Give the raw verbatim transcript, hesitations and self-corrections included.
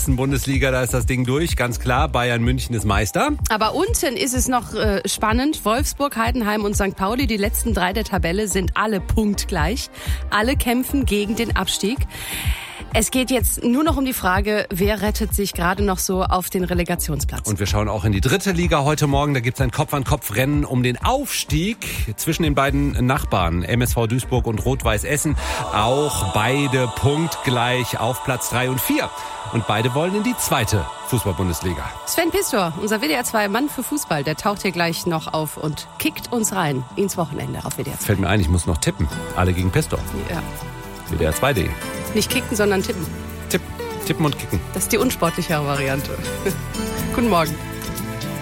Spitzenbundesliga, da ist das Ding durch, ganz klar. Bayern München ist Meister. Aber unten ist es noch äh, spannend. Wolfsburg, Heidenheim und Sankt Pauli, die letzten drei der Tabelle, sind alle punktgleich. Alle kämpfen gegen den Abstieg. Es geht jetzt nur noch um die Frage, wer rettet sich gerade noch so auf den Relegationsplatz. Und wir schauen auch in die dritte Liga heute Morgen. Da gibt es ein Kopf-an-Kopf-Rennen um den Aufstieg zwischen den beiden Nachbarn, M S V Duisburg und Rot-Weiß Essen. Auch beide punktgleich auf Platz drei und vier. Und beide wollen in die zweite Fußball-Bundesliga. Sven Pistor, unser W D R zwei Mann für Fußball, der taucht hier gleich noch auf und kickt uns rein ins Wochenende auf W D R zwei. Fällt mir ein, ich muss noch tippen. Alle gegen Pistor. Ja. W D R zwei punkt de. Nicht kicken, sondern tippen. Tipp, tippen und kicken. Das ist die unsportlichere Variante. Guten Morgen.